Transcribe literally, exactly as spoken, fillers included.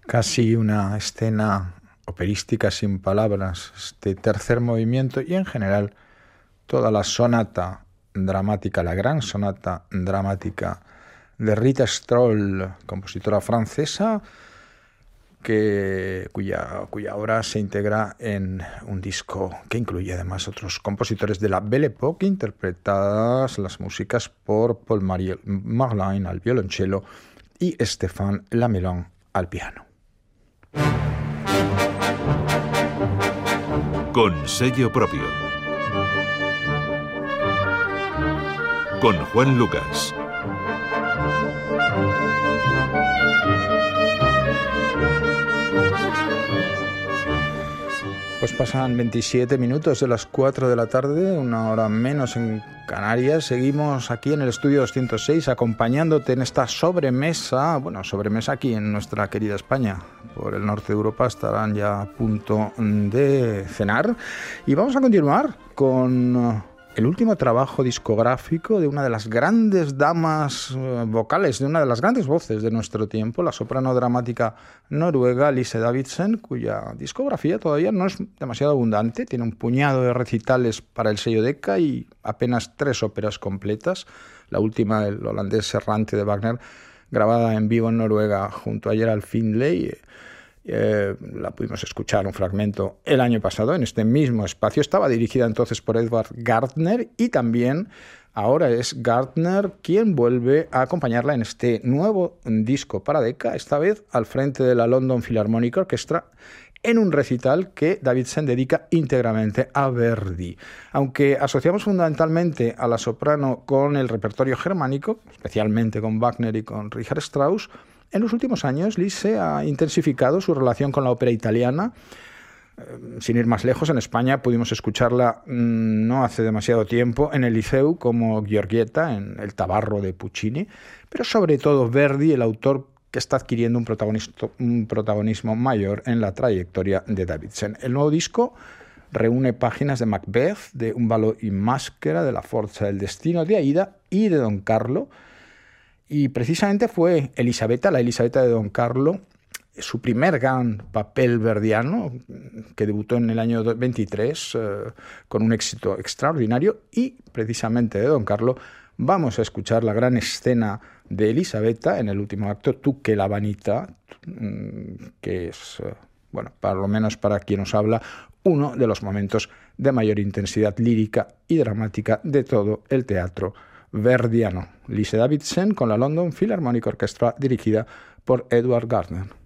Casi una escena operística sin palabras, este tercer movimiento y en general toda la sonata dramática, la gran sonata dramática de Rita Stroll, compositora francesa, que, cuya, cuya obra se integra en un disco que incluye además otros compositores de la Belle Époque, interpretadas las músicas por Paul Marlin al violonchelo y Stéphane Lamelon al piano. Con sello propio. Con Juan Lucas. Pues pasan veintisiete minutos de las cuatro de la tarde, una hora menos en Canarias. Seguimos aquí en el estudio doscientos seis acompañándote en esta sobremesa, bueno, sobremesa aquí en nuestra querida España. Por el norte de Europa estarán ya a punto de cenar. Y vamos a continuar con el último trabajo discográfico de una de las grandes damas vocales, de una de las grandes voces de nuestro tiempo, la soprano dramática noruega Lise Davidsen, cuya discografía todavía no es demasiado abundante. Tiene un puñado de recitales para el sello Decca y apenas tres óperas completas. La última, el holandés errante de Wagner, grabada en vivo en Noruega junto a Gerald Findlay. Eh, la pudimos escuchar un fragmento el año pasado en este mismo espacio. Estaba dirigida entonces por Edvard Gardner y también ahora es Gardner quien vuelve a acompañarla en este nuevo disco para Decca, esta vez al frente de la London Philharmonic Orchestra, en un recital que Davidsen dedica íntegramente a Verdi. Aunque asociamos fundamentalmente a la soprano con el repertorio germánico, especialmente con Wagner y con Richard Strauss, en los últimos años Lise ha intensificado su relación con la ópera italiana. Eh, sin ir más lejos, en España pudimos escucharla mmm, no hace demasiado tiempo en el Liceu como Giorgietta en El Tabarro de Puccini, pero sobre todo Verdi, el autor que está adquiriendo un, un protagonismo mayor en la trayectoria de Davidsen. El nuevo disco reúne páginas de Macbeth, de Un ballo in maschera, de La forza del destino, de Aida y de Don Carlo. Y precisamente fue Elisabetta, la Elisabetta de Don Carlo, su primer gran papel verdiano, que debutó en el año veintitrés eh, con un éxito extraordinario. Y precisamente de Don Carlo vamos a escuchar la gran escena de Elisabetta en el último acto, Tu che la vanità, que es, eh, bueno, para lo menos para quien nos habla, uno de los momentos de mayor intensidad lírica y dramática de todo el teatro verdiano. Lise Davidsen con la London Philharmonic Orchestra dirigida por Edvard Gardner.